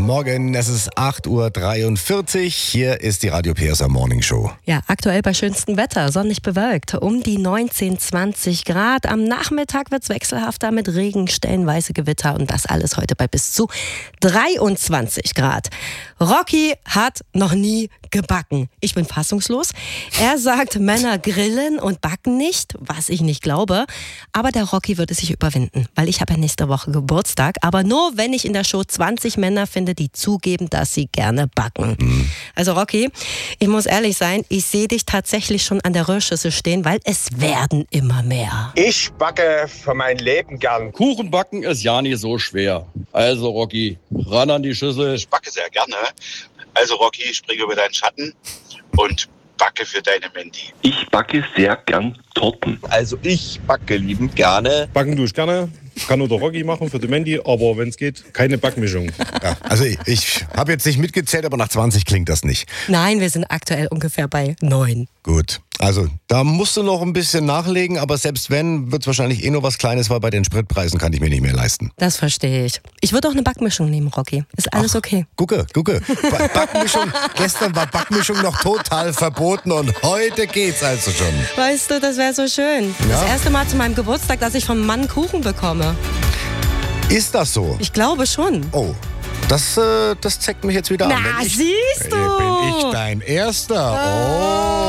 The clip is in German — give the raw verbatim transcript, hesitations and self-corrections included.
Morgen, es ist acht Uhr dreiundvierzig. Hier ist die Radio P S A Morning Show. Ja, aktuell bei schönstem Wetter, sonnig bewölkt, um die neunzehn, zwanzig Grad. Am Nachmittag wird es wechselhafter mit Regen, stellenweise Gewitter und das alles heute bei bis zu dreiundzwanzig Grad. Rocky hat noch nie gebacken. Ich bin fassungslos. Er sagt, Männer grillen und backen nicht, was ich nicht glaube. Aber der Rocky wird es sich überwinden, weil ich habe ja nächste Woche Geburtstag. Aber nur, wenn ich in der Show zwanzig Männer finde, die zugeben, dass sie gerne backen. Mhm. Also Rocky, ich muss ehrlich sein, ich sehe dich tatsächlich schon an der Rührschüssel stehen, weil es werden immer mehr. Ich backe für mein Leben gern. Kuchen backen ist ja nicht so schwer. Also Rocky, ran an die Schüssel. Ich backe sehr gerne. Also Rocky, spring über deinen Schatten und backe für deine Mandy. Ich backe sehr gern Torten. Also ich backe liebend gerne. Backen tue ich gerne. Kann nur der Rocky machen für die Mandy, aber wenn es geht, keine Backmischung. Ja, also ich, ich habe jetzt nicht mitgezählt, aber nach zwanzig klingt das nicht. Nein, wir sind aktuell ungefähr bei neun. Gut, also da musst du noch ein bisschen nachlegen, aber selbst wenn, wird es wahrscheinlich eh nur was Kleines, weil bei den Spritpreisen kann ich mir nicht mehr leisten. Das verstehe ich. Ich würde auch eine Backmischung nehmen, Rocky. Ist alles Ach, okay. Gucke, gucke. Ba- Backmischung, gestern war Backmischung noch total verboten und heute geht's also schon. Weißt du, das wäre so schön. Ja. Das erste Mal zu meinem Geburtstag, dass ich vom Mann Kuchen bekomme. Ist das so? Ich glaube schon. Oh, das, äh, das zeigt mich jetzt wieder Na, an. Wenn ich, siehst du. Bin ich dein Erster? Oh.